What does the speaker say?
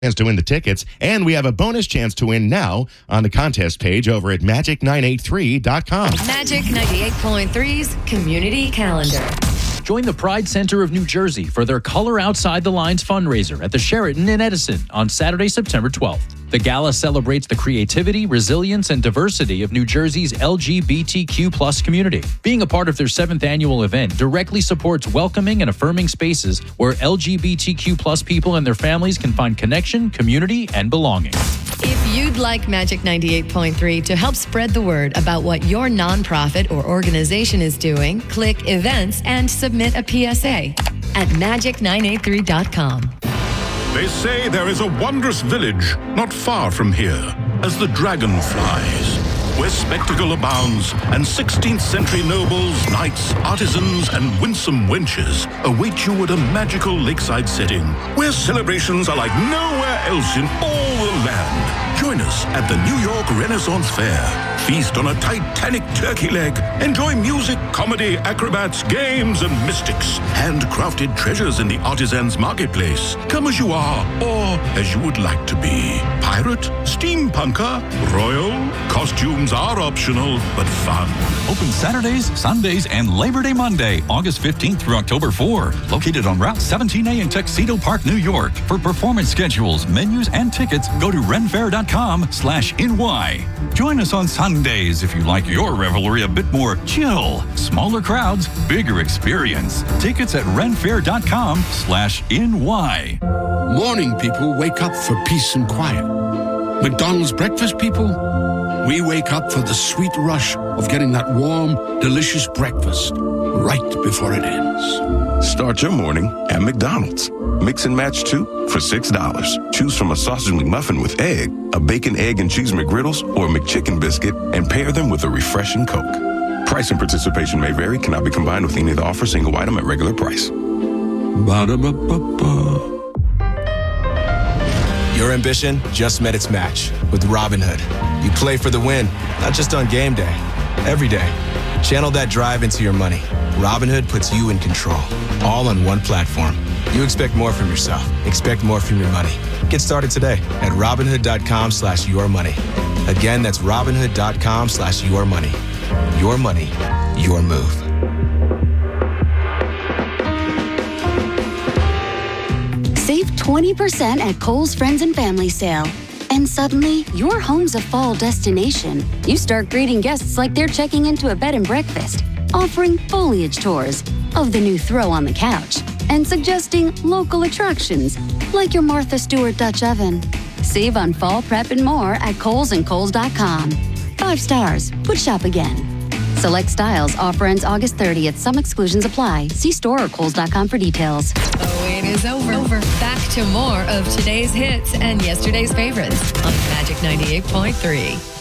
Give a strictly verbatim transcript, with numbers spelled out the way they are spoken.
chance to win the tickets, and we have a bonus chance to win now on the contest page over at magic nine eight three dot com. Magic ninety-eight point three's Community Calendar. Join the Pride Center of New Jersey for their Color Outside the Lines fundraiser at the Sheraton in Edison on Saturday, September twelfth. The gala celebrates the creativity, resilience, and diversity of New Jersey's L G B T Q plus community. Being a part of their seventh annual event directly supports welcoming and affirming spaces where L G B T Q plus people and their families can find connection, community, and belonging. If you'd like Magic ninety-eight point three to help spread the word about what your nonprofit or organization is doing, click Events and submit a P S A at magic nine eight three dot com. They say there is a wondrous village not far from here, as the dragon flies, where spectacle abounds, and sixteenth century nobles, knights, artisans, and winsome wenches await you at a magical lakeside setting, where celebrations are like nowhere else in all the land. Join us at the New York Renaissance Fair. Feast on a Titanic turkey leg. Enjoy music, comedy, acrobats, games, and mystics. Handcrafted treasures in the artisans' marketplace. Come as you are, or as you would like to be. Pirate, steampunker, royal. Costumes are optional, but fun. Open Saturdays, Sundays, and Labor Day Monday, August fifteenth through October fourth. Located on Route seventeen A in Tuxedo Park, New York. For performance schedules, menus, and tickets, go to renfair.com slash NY. Join us on Sundays if you like your revelry a bit more chill. Smaller crowds, bigger experience. Tickets at renfair.com slash NY. Morning people wake up for peace and quiet. McDonald's breakfast people, we wake up for the sweet rush of getting that warm, delicious breakfast right before it ends. Start your morning at McDonald's. Mix and match two for six dollars. Choose from a sausage McMuffin with egg, a bacon, egg, and cheese McGriddles, or a McChicken biscuit, and pair them with a refreshing Coke. Price and participation may vary, cannot be combined with any of the offer, single item at regular price. Ba-da-ba-ba-ba. Your ambition just met its match with Robinhood. You play for the win, not just on game day, every day. Channel that drive into your money. Robinhood puts you in control, all on one platform. You expect more from yourself. Expect more from your money. Get started today at Robinhood.com slash your money. Again, that's Robinhood.com slash your money. Your money, your move. Save twenty percent at Kohl's Friends and Family Sale. And suddenly, your home's a fall destination. You start greeting guests like they're checking into a bed and breakfast, offering foliage tours of the new throw on the couch, and suggesting local attractions like your Martha Stewart Dutch oven. Save on fall prep and more at Kohl's and Kohl's dot com. Five stars. Would shop again. Select styles. Offer ends August thirtieth. Some exclusions apply. See store or Kohl's dot com for details. Oh, it is over. over. Back to more of today's hits and yesterday's favorites on Magic ninety-eight point three.